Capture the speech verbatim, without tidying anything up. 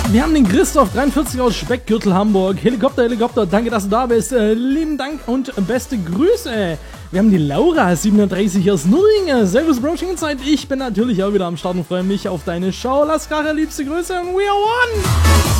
Wir haben den Christoph dreiundvierzig aus Speckgürtel Hamburg. Helikopter, Helikopter, danke, dass du da bist. Äh, lieben Dank und beste Grüße. Wir haben die Laura siebenunddreißig aus Nullingen. Servus Approaching Inside. Ich bin natürlich auch wieder am Start und freue mich auf deine Show. Lass Kracher, liebste Grüße und we are one.